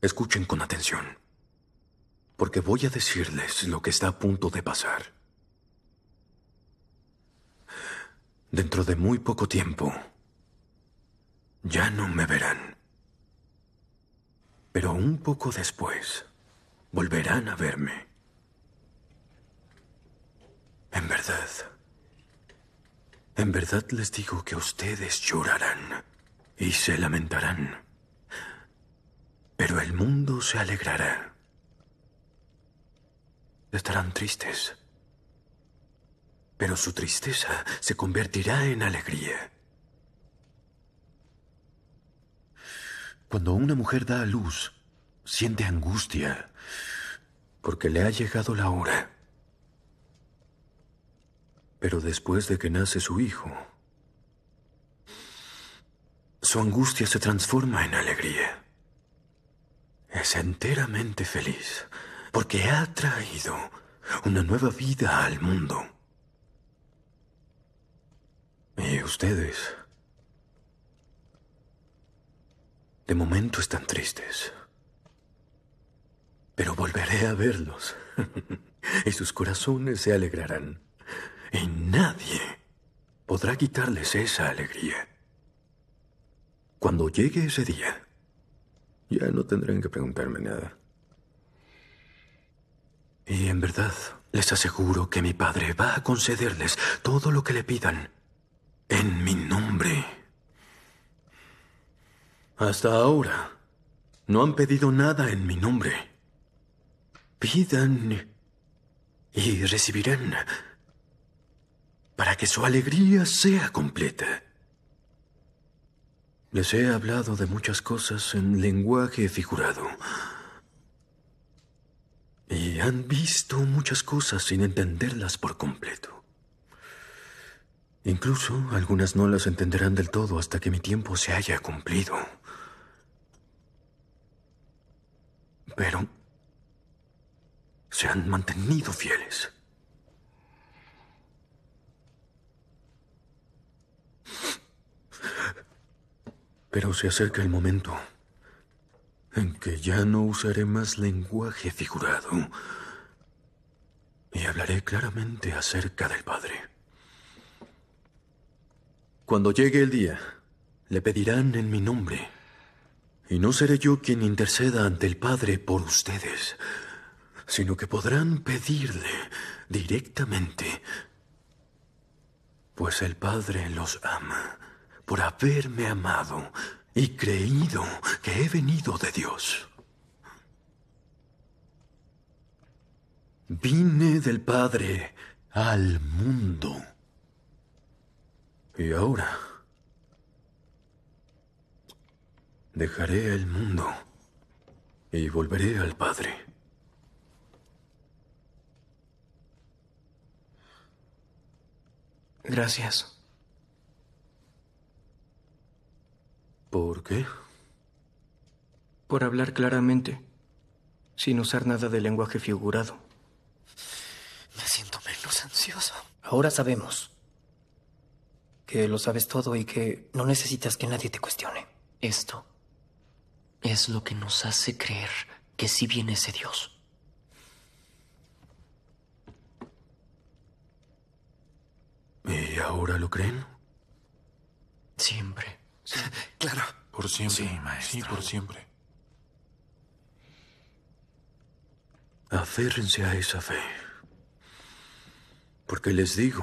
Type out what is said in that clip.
Escuchen con atención, porque voy a decirles lo que está a punto de pasar. Dentro de muy poco tiempo, ya no me verán. Pero un poco después, volverán a verme. En verdad les digo que ustedes llorarán y se lamentarán. Pero el mundo se alegrará. Estarán tristes. Pero su tristeza se convertirá en alegría. Cuando una mujer da a luz, siente angustia porque le ha llegado la hora. Pero después de que nace su hijo, su angustia se transforma en alegría. Es enteramente feliz porque ha traído una nueva vida al mundo. Y ustedes, de momento están tristes. Pero volveré a verlos y sus corazones se alegrarán. Y nadie podrá quitarles esa alegría. Cuando llegue ese día, ya no tendrán que preguntarme nada. Y en verdad, les aseguro que mi Padre va a concederles todo lo que le pidan en mi nombre. Hasta ahora, no han pedido nada en mi nombre. Pidan y recibirán para que su alegría sea completa. Les he hablado de muchas cosas en lenguaje figurado. Y han visto muchas cosas sin entenderlas por completo. Incluso algunas no las entenderán del todo hasta que mi tiempo se haya cumplido. Pero se han mantenido fieles. Pero se acerca el momento en que ya no usaré más lenguaje figurado y hablaré claramente acerca del Padre. Cuando llegue el día, le pedirán en mi nombre, y no seré yo quien interceda ante el Padre por ustedes, sino que podrán pedirle directamente, pues el Padre los ama por haberme amado y creído que he venido de Dios. Vine del Padre al mundo. Y ahora dejaré el mundo y volveré al Padre. Gracias. ¿Por qué? Por hablar claramente, sin usar nada de lenguaje figurado. Me siento menos ansioso. Ahora sabemos que lo sabes todo y que no necesitas que nadie te cuestione. Esto es lo que nos hace creer que sí viene ese Dios. ¿Y ahora lo creen? Siempre. Sí, claro. Por siempre. Sí, maestro. Sí, por siempre. Aférrense a esa fe. Porque les digo